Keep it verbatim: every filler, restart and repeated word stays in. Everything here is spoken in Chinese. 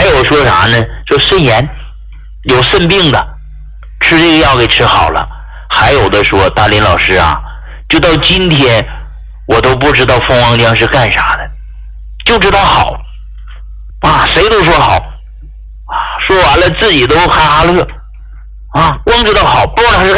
有说啥呢？说肾炎，有肾病的，吃这个药给吃好了。还有的说，大林老师啊，就到今天我都不知道蜂王浆是干啥的，就知道好啊，谁都说好啊，说完了自己都哈哈乐啊，光知道好，不知道它是